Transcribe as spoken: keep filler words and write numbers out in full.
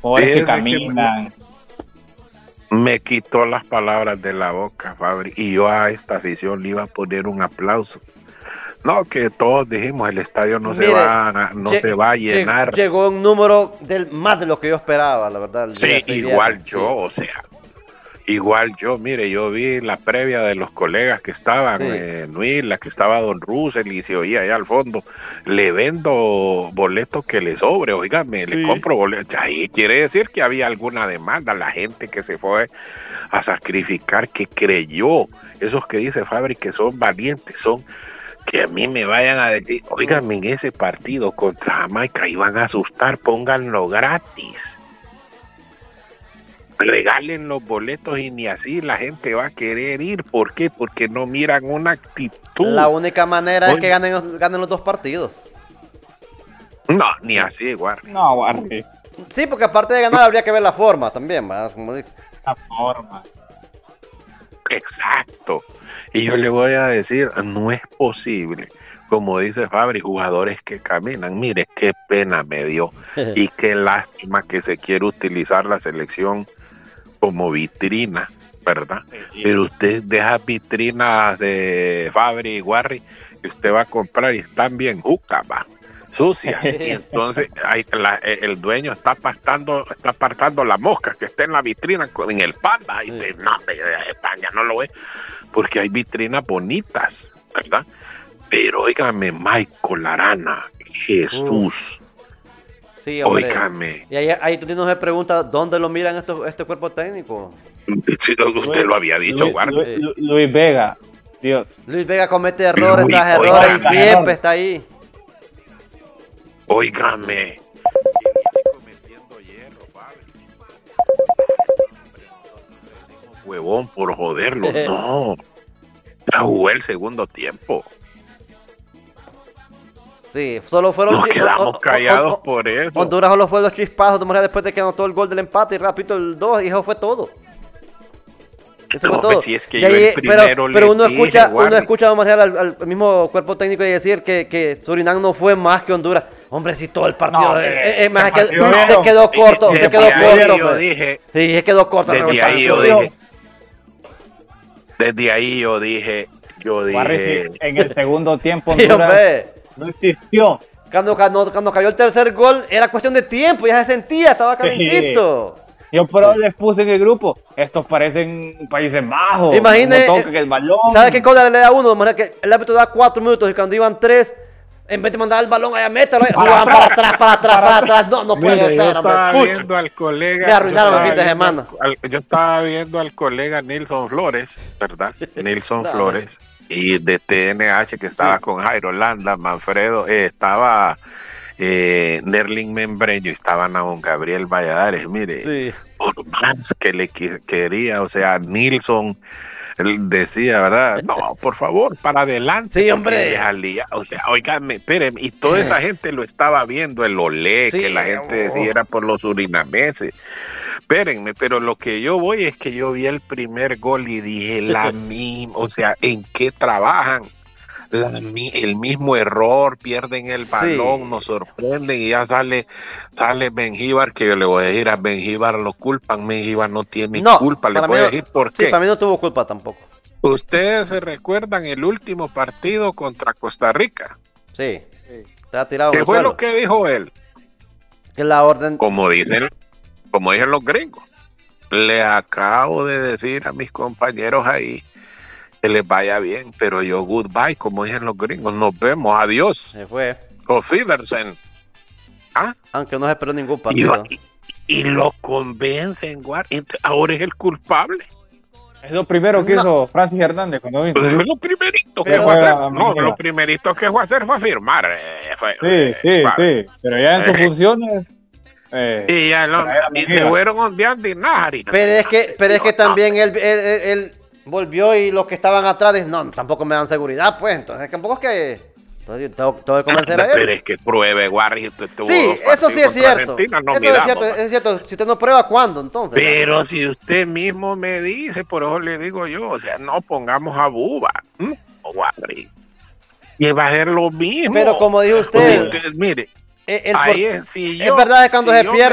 jugadores que Fíjese que caminan. me quitó las palabras de la boca, Fabri, y yo a esta afición le iba a poner un aplauso. No, que todos dijimos el estadio no se Mire, va, a- no lle- se va a lle- llenar. llegó un número del, más de lo que yo esperaba, la verdad. el día Sí, ese igual viernes, yo, sí. o sea, igual yo, mire, yo vi la previa de los colegas que estaban, Sí. eh, Nuila, que estaba Don Russell y se oía allá al fondo, le vendo boletos que le sobre, oígame, Sí. le compro boletos. Ahí quiere decir que había alguna demanda, la gente que se fue a sacrificar, que creyó, esos que dice Fabri que son valientes, son que a mí me vayan a decir, oígame, en ese partido contra Jamaica iban a asustar, pónganlo gratis. Regalen los boletos y ni así la gente va a querer ir. ¿Por qué? Porque no miran una actitud. La única manera es Oye. que ganen, ganen los dos partidos. No, ni así, igual. No, Warri, Sí, porque aparte de ganar habría que ver la forma también, más como dice. esa forma. Exacto. Y yo le voy a decir, no es posible. Como dice Fabri, jugadores que caminan. Mire, qué pena me dio. Y qué lástima que se quiere utilizar la selección como vitrina, ¿verdad? Pero usted deja vitrinas de Fabri y Warri que usted va a comprar y están bien jucas, va, sucias. Y entonces hay, la- el dueño está apartando, está apartando la mosca que está en la vitrina con- en el pan, va, y Sí. usted, no, hombre, España no lo ve, porque hay vitrinas bonitas, ¿verdad? Pero óigame, Michael Arana, Jesús, Sí, hombre. óigame, Y ahí, ahí tú nos pregunta dónde lo miran estos, este cuerpo técnico. usted lo había dicho, Luis, Warri. Luis- Lu- Luis Vega, Dios. Luis Vega comete errores Luis, tras oiga, errores y siempre error. está ahí. Óigame. Y viene cometiendo hierro, vale. Huevón por joderlo. No. Ya jugó el segundo tiempo. Sí, solo fueron Nos chi- quedamos o- o- callados o- o- por eso. Honduras solo fue los chispazos de María después de que anotó el gol del empate y rapidito el dos y eso fue todo. Eso No, fue todo. pues, si es que Y yo el pero, primero le pero uno dije, escucha, uno Warri. escucha a Don Marcial al, al mismo cuerpo técnico y decir que, que Surinam no fue más que Honduras. Hombre, si todo el partido No, eh, eh, eh, más ¿qué es que partido se vieron? quedó corto, se Desde quedó ahí corto. yo pues. dije, Sí, se quedó corto. desde Revoltado. ahí yo Dios. dije, desde ahí yo dije, yo Warri, dije, sí, en el segundo tiempo Sí, Honduras hombre. no existió. Cuando, cuando, cuando cayó el tercer gol era cuestión de tiempo, ya se sentía, estaba calentito. Yo por ahí les puse en el grupo, estos parecen Países Bajos. Imagine, no toquen el balón. ¿Sabe qué cosa le da a uno? De manera que el árbitro da cuatro minutos y cuando iban tres, en vez de mandar el balón allá, métalo, ahí, jugaban para atrás, para atrás, para atrás. No, no puede mire, ser, yo hombre. estaba Pucha. viendo al colega. Me arruinaron yo el fin de estaba semana. viendo al- yo estaba viendo al colega Nilson Flores, ¿verdad? Nilson No, Flores. Y de T N H que estaba con Jairo Landa, Manfredo, eh, estaba eh, Nerlin Membreño y estaba Naón Gabriel Valladares. Mire, Sí. por más que le qui- quería, o sea, Nilson él decía, ¿verdad? No, por favor, para adelante. Sí, porque hombre. les alía- O sea, oiganme, espérenme, y toda esa gente lo estaba viendo, el olé, Sí, que la gente oh. decía era por los surinameses. Espérenme, pero lo que yo voy es que yo vi el primer gol y dije la misma, o sea, ¿en qué trabajan? La mi- el mismo error, pierden el Sí. balón, nos sorprenden y ya sale, sale Benjíbar, que yo le voy a decir a Benjíbar lo culpan, Benjíbar no tiene No, culpa, le para voy mí a no- decir por Sí, qué. para mí no tuvo culpa tampoco. Ustedes se recuerdan el último partido contra Costa Rica. Sí. Estaba tirado en ¿Qué el fue suelo. lo que dijo él? Que la orden. Como dicen, como dicen los gringos. Le acabo de decir a mis compañeros ahí que les vaya bien, pero yo goodbye, como dicen los gringos, nos vemos, adiós, Se fue. auf Wiedersehen. ¿Ah? Aunque no se esperó ningún Y, partido. y- y lo convencen, guar- ent- ahora es el culpable. Es lo primero que No. hizo Francis Hernández cuando vino. Pues lo primerito que Pero- fue a hacer, Juega, no, mira. lo primerito que fue a hacer fue firmar. eh, fue- Sí, eh, sí, vale. sí. Pero ya en sus Eh. funciones. eh, Y ya lo- Traer a y se Mejía. fueron ondeando y nada. Pero es que, pero es que también él, él, él- él volvió y los que estaban atrás dicen, no, tampoco me dan seguridad, pues. Entonces tampoco es que. Entonces, tengo, tengo que convencer a Pero él. es que pruebe, Guarri. tu- tuvo Sí, dos eso sí partidos es contra cierto. Argentina, no Eso es miramos, cierto, ¿no? es cierto. Si usted no prueba, ¿cuándo entonces? Pero si usted mismo me dice, por eso le digo yo, o sea, no pongamos a Buba, ¿m? o Guarri. Y va a ser lo mismo. Pero como dijo O sea, usted, entonces, mire, el- el ahí por- es, si es yo- verdad que cuando si se yo pierde